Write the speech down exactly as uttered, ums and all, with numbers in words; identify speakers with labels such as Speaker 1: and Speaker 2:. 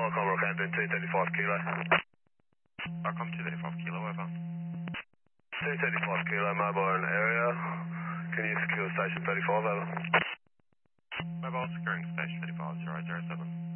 Speaker 1: Welcome, Rockhampton, two thirty-five kilo.
Speaker 2: Welcome, two thirty-five kilo, over.
Speaker 1: two thirty-five kilo, mobile in area. Can you secure station thirty-five, over?
Speaker 2: Mobile securing station thirty-five, zero zero seven.